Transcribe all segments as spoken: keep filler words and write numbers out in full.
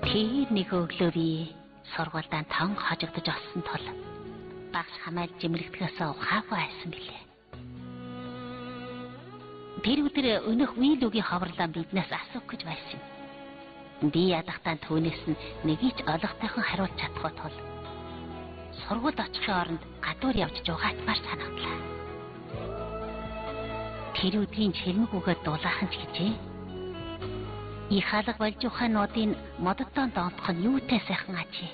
Тэр нэг өглөө би сургуультай тон хожигдож олсон тул багш хамаал жимрэгдэхээс ухаагүй айсан билээ. Тэр өдөр өнөх үеилүүгийн хаварлаа биднээс асуух гэж байсан. Би ядахтаа түүнээс нь нэгийг олготойхон хариулж чадахгүй тул сургуульд очихын оронд гадуур явж жугаатмаар санагдлаа. Тэр өдрийн чирмэг үгээд дулаахан ч гэжээ. И хаалга болж ухаануудын моддон доонтох нь юутай сайхан ачи.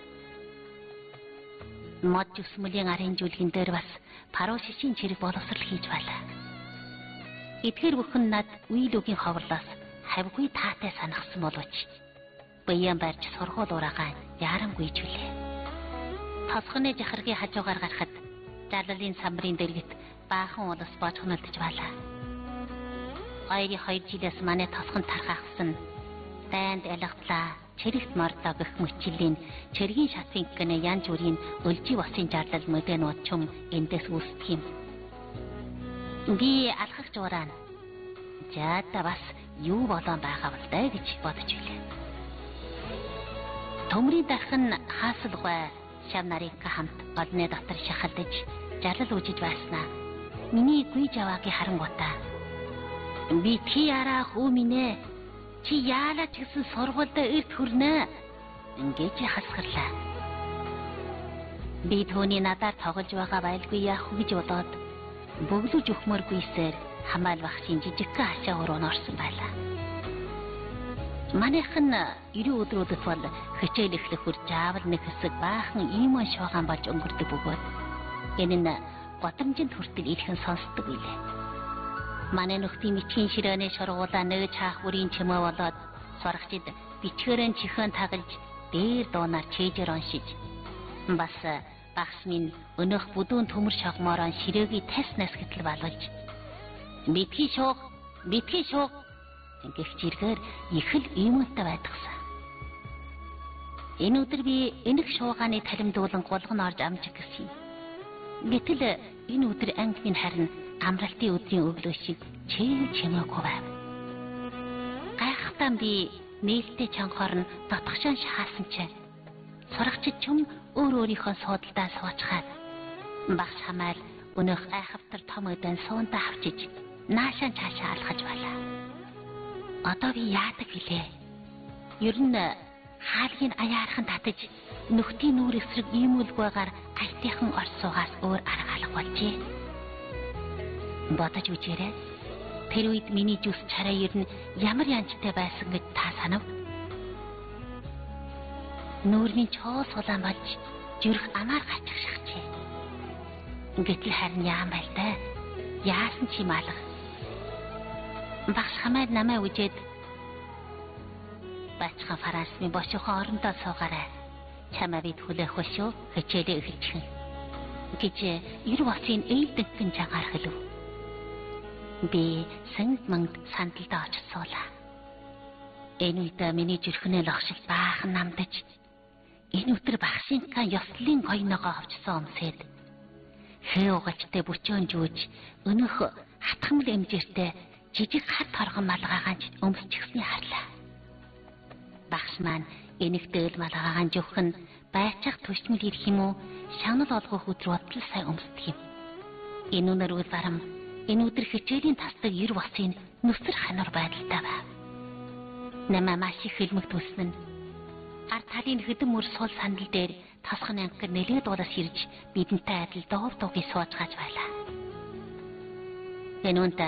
Мод жүсмөлийн арын жүлгэн дээр бас пару шишийн чирэг боловсрал хийж байлаа. Эдгээр бүхэн над үеилүүгийн ховрлоос хавьгүй таатай санагсан боловч баян барьж сургууль ураагаан яарамгүй жүлээ. Тосгоны жахаргийн хажуугаар гарахад жарлалын самбарын дэргэт баахан улас божгонолдож байлаа. Хоёрын хоёр жилээс манай тосгон тархаахсан дайнд ялгатлаа чирэгт мордоо гэх мөчлийн чиргийн шатфинг гэнэ янз бүрийн өлжи босын жарлал мөдөнүүд чум эндээс үүсдэг юм. Би алхах жуурaan жаада бас юу болон байгаа бол даа гэж бодож билээ. Төмрийн дархан хаасалгүй шав нарынхаа хамт олны дотор шахалдаж жарлал үжиж байснаа миний гүйж аваагийн харангуйтаа би чи яраа хүү минь чи яалаа ч гэсэн сургуульд эрт хүрнэ ингэж хасгарлаа. Би түүний надаар тоглож байгаа байлгүй яах вэ гэж бодоод бөглөж өгмөргүйсээр хамаал багшийн жижигхэн хашаагаар орсон байлаа. Манайхан ерөө өдрүүдэд бол хичээл эхлэх үр жаавал нэг хэсэг баахан иймэн шуугаан болж өнгөрдөг бөгөөд энэ нь годамжинд хүртэл илхэн сонсдог билээ. Манай нөхдийн бичгийн ширээний шургуулаа нээж хаах бүрийн чимээ болоод сурагчид бичгээрэн чихэн тагалж дээр дуунаар чэйжэр уншиж бас багш минь өнөх бүдүүн төмөр шогмоороо ширээгийн тас нас гэтэл балуулж битгий шуух битгий шуух гэх чиргээр их л иймэнтэй байдагсан. Энэ өдөр би энэх шуугааны талимдуулан гулган орж амжиг гэсэн юм. Гэтэл энэ өдөр анги минь харин амралтын өдрийн өглөө шиг чэв чимээгүй байв. Гайхахтан би нээлттэй чанхоор нь дотгошон шахаасан чинь сурагчид чум өөр өөрийнхөө суудалдаа суучгаад багш хамаал өнөх айхавтар том өдөн суунтаа авчиж наашаа цаашаа алхаж байлаа. Одоо би яадаг вүлээ? Ер нь хаалгийн аяархан татаж нөхдийн нүүр эсрэг иймүүлгүйгээр гайтайхан орсуугаас өөр арга алга болжээ. Бодож үжээрэй. Тэр үед миний зүс чараа ер нь ямар янжтай байсан гэж та санав? Нүүрний чоо сулаан болж зүрх амаар гачих шахчээ. Гэтэл харин яам байл та? Яасан чи малах? Багш хамаад намайг үжээд бачхан Францны бошихон орондоо суугаарай. Чамаа бид хүлээх шүү хичээлээ эхэлчихэн гэж ер босын ээлдэгхэн чагаар хэлв. Би сэнг манд сандалдаа очиж суулаа. Энэ үед миний зүрхнээ логшил баахан намдаж энэ өдөр багшинка ёслолын гоёногоо авчсан өмсөд хээ угалжтай бүчөөн жүүж өнөх хатгамл эмжиртэй жижиг хар торгон малгаагаанч өмсчихсний харлаа. Багш маань энэх дээл малгаагаан жөхөн байцах түшмэл ирэх юм уу шанал олгох өдөр бодлол сая өмсдөг юм. Энэ үнэр үл барам энэ өдөр хичээлийн тасдаг ер босын нүсэр ханар байдалтай байв. Намаа маш их хөлмөг төснөн ард талын хөдөм мөр сул сандал дээр тосгон ангар нэлээд дуулаас ирж бидэнтэй адил доор дуугийн сууж гаж байлаа. Энэ үнэ